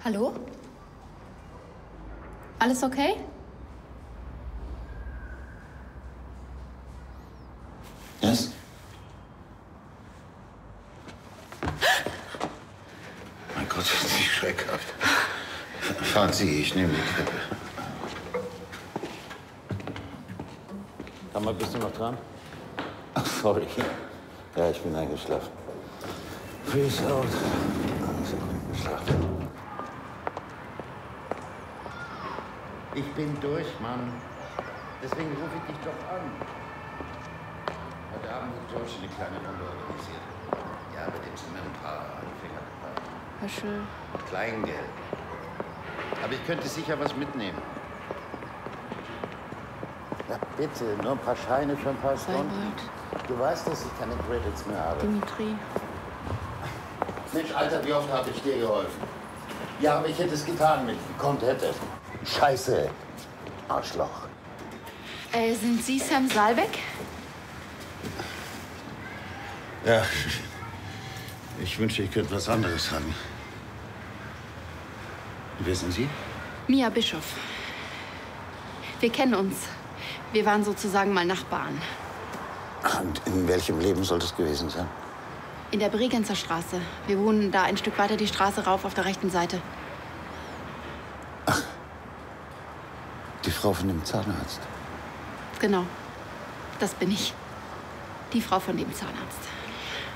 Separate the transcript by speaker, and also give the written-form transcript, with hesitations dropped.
Speaker 1: Hallo? Alles okay?
Speaker 2: Was? Mein Gott, sind Sie schreckhaft. Fahren Sie, ich nehme die Treppe.
Speaker 3: Hammer, bist du noch dran?
Speaker 2: Ach, sorry. Ja, ich bin eingeschlafen. Freeze out. Ich bin eingeschlafen. Ich bin durch, Mann. Deswegen rufe ich dich doch an. Heute Abend hat George eine kleine Runde organisiert. Ja, mit dem sind mir ein paar Anfänger dabei.
Speaker 1: Höschel.
Speaker 2: Kleingeld. Aber ich könnte sicher was mitnehmen. Ja, bitte, nur ein paar Scheine für ein paar Stunden.
Speaker 1: Seibold.
Speaker 2: Du weißt, dass ich keine Credits mehr habe.
Speaker 1: Dimitri.
Speaker 2: Mensch, Alter, wie oft habe ich dir geholfen? Ja, aber ich hätte es getan, wenn ich gekonnt hätte. Scheiße, Arschloch.
Speaker 1: Sind Sie Sam Saalbeck?
Speaker 2: Ja, ich wünschte, ich könnte was anderes sagen. Wer sind Sie?
Speaker 1: Mia Bischof. Wir kennen uns. Wir waren sozusagen mal Nachbarn.
Speaker 2: Und in welchem Leben soll das gewesen sein?
Speaker 1: In der Bregenzer Straße. Wir wohnen da ein Stück weiter die Straße rauf auf der rechten Seite.
Speaker 2: Ach, die Frau von dem Zahnarzt.
Speaker 1: Genau. Das bin ich. Die Frau von dem Zahnarzt.